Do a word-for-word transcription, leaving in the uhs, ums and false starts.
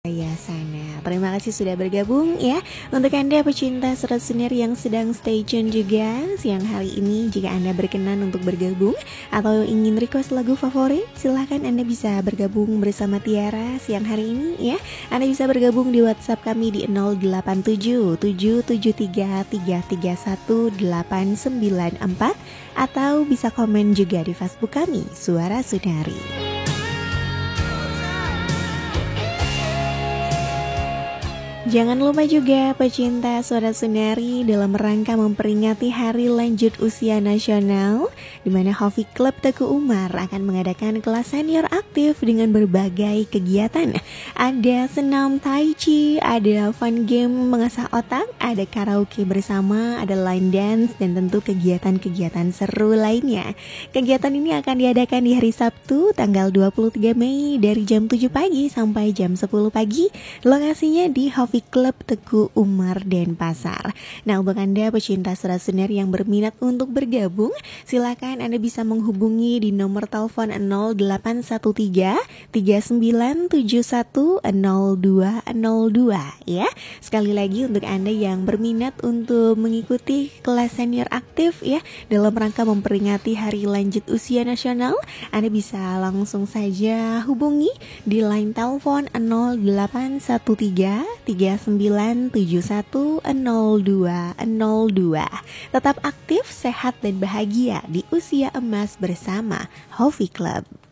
Ya sana. Terima kasih sudah bergabung ya. Untuk Anda pecinta surat senior yang sedang stay tune juga siang hari ini, jika Anda berkenan untuk bergabung atau ingin request lagu favorit, silahkan Anda bisa bergabung bersama Tiara siang hari ini ya. Anda bisa bergabung di WhatsApp kami di nol delapan tujuh tujuh tujuh tiga tiga tiga satu delapan sembilan empat atau bisa komen juga di Facebook kami Suara Sunari. Jangan lupa juga pecinta Suara Sunari dalam rangka memperingati Hari Lanjut Usia Nasional, di mana Hovi Club Teguh Umar akan mengadakan kelas senior aktif dengan berbagai kegiatan. Ada senam tai chi, ada fun game mengasah otak, ada karaoke bersama, ada line dance, dan tentu kegiatan-kegiatan seru lainnya. Kegiatan ini akan diadakan di hari Sabtu tanggal dua puluh tiga Mei dari jam tujuh pagi sampai jam sepuluh pagi. Lokasinya di Hovi Club Teguh Umar Denpasar. Nah, untuk Anda pecinta surat senior yang berminat untuk bergabung, silakan Anda bisa menghubungi di nomor telepon nol delapan satu tiga tiga sembilan tujuh satu nol dua nol dua ya. Sekali lagi untuk Anda yang berminat untuk mengikuti kelas senior aktif ya dalam rangka memperingati Hari Lanjut Usia Nasional, Anda bisa langsung saja hubungi di line telepon nol delapan satu tiga tiga sembilan tujuh satu nol dua nol dua. Tetap aktif, sehat dan bahagia di usia emas bersama Hovi Club.